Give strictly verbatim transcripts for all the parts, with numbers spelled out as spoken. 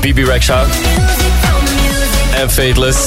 B B Rexha en Fateless.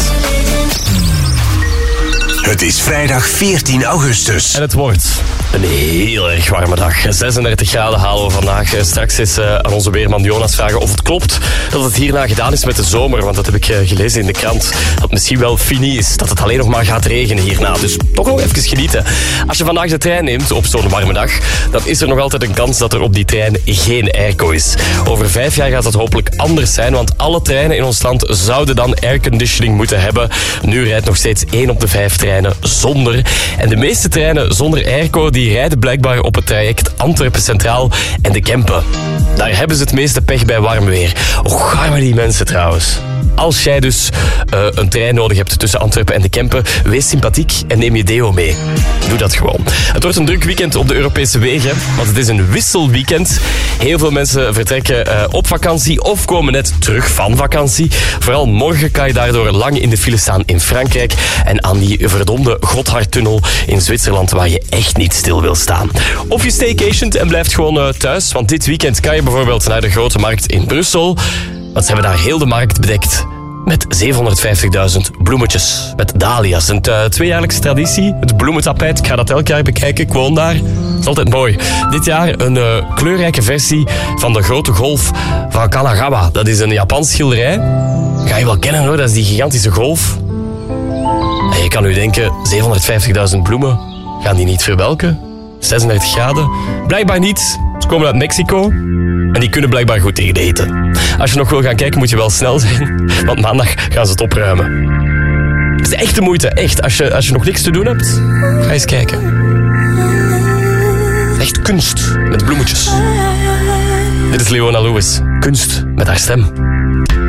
Het is vrijdag veertien augustus. En het wordt een heel erg warme dag. zesendertig graden halen we vandaag. Straks is uh, aan onze weerman Jonas vragen of het klopt dat het hierna gedaan is met de zomer. Want dat heb ik uh, gelezen in de krant. Dat het misschien wel fini is. Dat het alleen nog maar gaat regenen hierna. Dus toch nog even genieten. Als je vandaag de trein neemt op zo'n warme dag, dan is er nog altijd een kans dat er op die trein geen airco is. Over vijf jaar gaat dat hopelijk anders zijn. Want alle treinen in ons land zouden dan airconditioning moeten hebben. Nu rijdt nog steeds één op de vijf treinen zonder. En de meeste treinen zonder airco die rijden blijkbaar op het traject Antwerpen Centraal en de Kempen. Daar hebben ze het meeste pech bij warm weer. Hoe gaan die mensen trouwens? Als jij dus uh, een trein nodig hebt tussen Antwerpen en de Kempen, wees sympathiek en neem je deo mee. Doe dat gewoon. Het wordt een druk weekend op de Europese wegen, want het is een wisselweekend. Heel veel mensen vertrekken uh, op vakantie of komen net terug van vakantie. Vooral morgen kan je daardoor lang in de file staan in Frankrijk en aan die verdomde Gotthardtunnel in Zwitserland waar je echt niet stil wil staan. Of je staycationt en blijft gewoon uh, thuis, want dit weekend kan je bijvoorbeeld naar de Grote Markt in Brussel. Want ze hebben daar heel de markt bedekt met zevenhonderdvijftigduizend bloemetjes. Met dahlia's. Een uh, tweejaarlijkse traditie. Het bloementapijt. Ik ga dat elk jaar bekijken. Ik woon daar. Dat is altijd mooi. Dit jaar een uh, kleurrijke versie van de grote golf van Kanagawa. Dat is een Japans schilderij. Ga je wel kennen hoor. Dat is die gigantische golf. En je kan nu denken, zevenhonderdvijftigduizend bloemen. Gaan die niet verwelken? zesendertig graden? Blijkbaar niet. Ze komen uit Mexico. En die kunnen blijkbaar goed tegen de hitte. Als je nog wil gaan kijken, moet je wel snel zijn. Want maandag gaan ze het opruimen. Het is echt de moeite, echt. Als je, als je nog niks te doen hebt, ga eens kijken. Echt kunst met bloemetjes. Dit is Leona Lewis. Kunst met haar stem.